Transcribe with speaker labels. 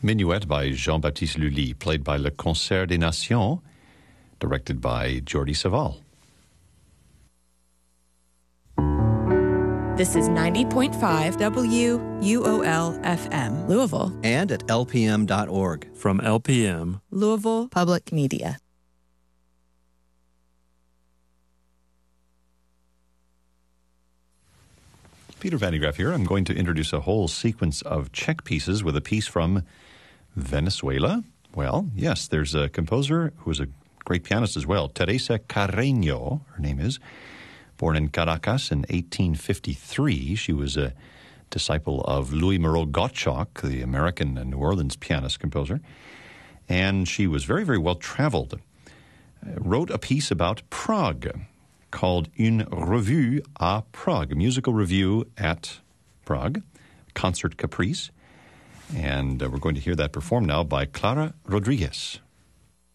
Speaker 1: Minuet by Jean-Baptiste Lully, played by Le Concert des Nations, directed by Jordi Savall.
Speaker 2: This is 90.5 WUOL-FM, Louisville.
Speaker 3: And at lpm.org.
Speaker 4: From LPM,
Speaker 2: Louisville Public Media.
Speaker 1: Peter Van de Graaff here. I'm going to introduce a whole sequence of Czech pieces with a piece from Venezuela. Well, yes, there's a composer who was a great pianist as well, Teresa Carreño, her name is, born in Caracas in 1853. She was a disciple of Louis Moreau Gottschalk, the American New Orleans pianist composer, and she was very, very well traveled. Wrote a piece about Prague called Une Revue à Prague, a musical review at Prague, Concert Caprice. And we're going to hear that performed now by Clara Rodriguez.